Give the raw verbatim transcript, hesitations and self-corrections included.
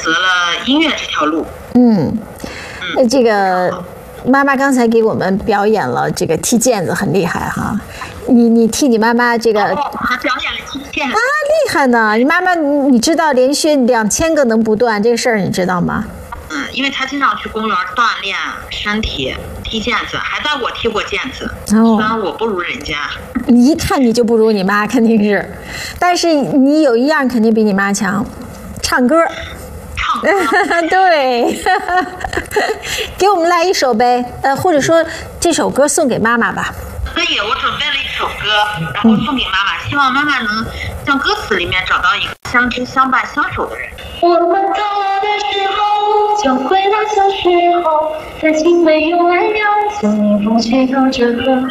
择了音乐这条路。 嗯，嗯这个妈妈刚才给我们表演了这个踢毽子，很厉害哈。你你替你妈妈这个、 哦、还表演了踢毽子啊， 厉害呢！你妈妈你知道连续两千个能不断这个事儿你知道吗？ 嗯，因为她经常去公园锻炼身体，踢毽子，还带我踢过毽子。哦，虽然我不如人家， 你一看你就不如你妈，肯定是。但是你有一样肯定比你妈强，唱歌。 唱歌。 对，给我们来一首呗，呃，或者说这首歌送给妈妈吧。 可以，我准备了一首歌，然后送给妈妈，希望妈妈能像歌词里面找到一个相知相伴相守的人。 我们到老的时候，就回到小时候，在青梅有来了，将你风吹到这河。